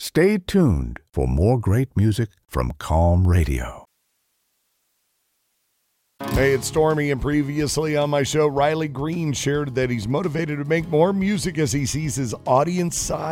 Stay tuned for more great music from Calm Radio. Hey, it's Stormy, and previously on my show, Riley Green shared that he's motivated to make more music as he sees his audience size